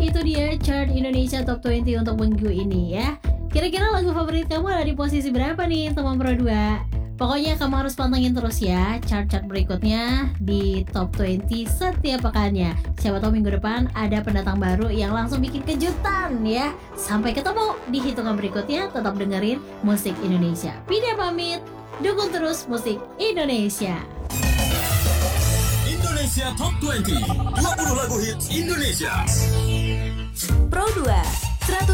itu dia chart Indonesia Top 20 untuk minggu ini ya. Kira-kira lagu favorit kamu ada di posisi berapa nih teman Pro 2? Pokoknya kamu harus pantengin terus ya chart-chart berikutnya di Top 20 setiap pekannya. Siapa tahu minggu depan ada pendatang baru yang langsung bikin kejutan ya. Sampai ketemu di hitungan berikutnya. Tetap dengerin musik Indonesia. Pindah pamit, dukung terus musik Indonesia. Indonesia Top 20 20 lagu hits Indonesia. Pro 2